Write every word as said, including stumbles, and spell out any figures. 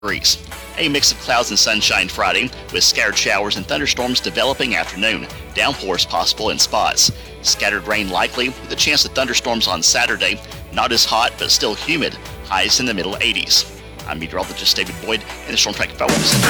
degrees. A mix of clouds and sunshine Friday, with scattered showers and thunderstorms developing afternoon. Downpours possible in spots. Scattered rain likely, with a chance of thunderstorms on Saturday. Not as hot, but still humid. Highs in the middle eighties. I'm meteorologist David Boyd in the Storm Track Weather Center.